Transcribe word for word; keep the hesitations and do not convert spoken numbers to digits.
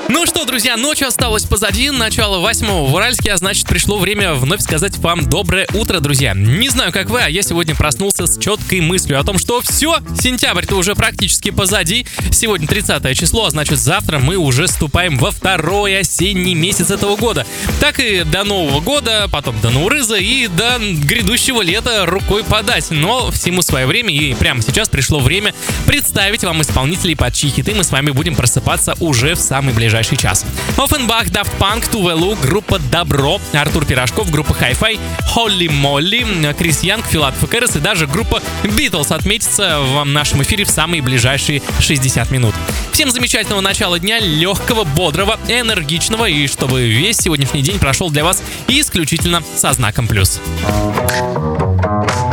Ну что, друзья, ночь осталась позади, начало восьмого в Уральске, а значит, пришло время вновь сказать вам доброе утро, друзья. Не знаю, как вы, а я сегодня проснулся с четкой мыслью о том, что все, сентябрь-то уже практически позади. Сегодня тридцатое число, а значит, завтра мы уже ступаем во второй осенний месяц этого года. Так и до Нового года, потом до Наурыза и до грядущего лета рукой подать. Но всему свое время, и прямо сейчас пришло время представить вам исполнителей, под чьи хиты мы с вами будем просыпаться уже в самый ближайший час. Оффенбах, Daft Punk, Tove Lo, группа Добро, Артур Пирожков, группа Hi-Fi, Холли Молли, Крис Янг, Филатов и Кэррис и даже группа Beatles отметится в нашем эфире в самые ближайшие шестьдесят минут. Всем замечательного начала дня, легкого, бодрого, энергичного, и чтобы весь сегодняшний день прошел для вас исключительно со знаком плюс.